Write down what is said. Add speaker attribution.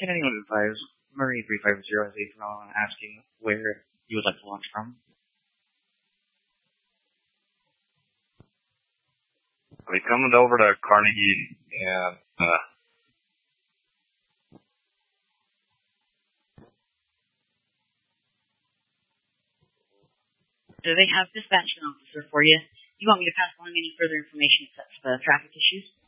Speaker 1: Can anyone advise Marie 350 has a drone asking where you would like to launch from?
Speaker 2: I'll be coming over to Carnegie and
Speaker 3: Do they have dispatched an officer for you? Do you want me to pass along any further information except the traffic issues?